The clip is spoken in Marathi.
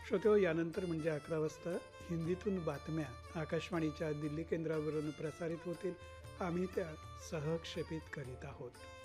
श्रोतेहो, यानंतर म्हणजे 11 वाजता हिंदीतून बातम्या आकाशवाणीच्या दिल्ली केंद्रावरून प्रसारित होतील. आम्ही त्या सहक्षेपित करीत आहोत.